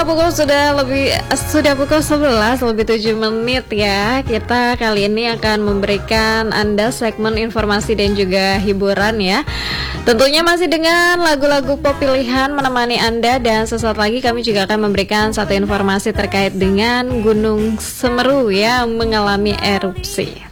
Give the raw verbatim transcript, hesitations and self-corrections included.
Pukul sudah lebih sudah pukul sebelas lebih tujuh menit ya. Kita kali ini akan memberikan Anda segmen informasi dan juga hiburan ya. Tentunya masih dengan lagu-lagu pop pilihan menemani Anda, dan sesaat lagi kami juga akan memberikan satu informasi terkait dengan Gunung Semeru yang mengalami erupsi.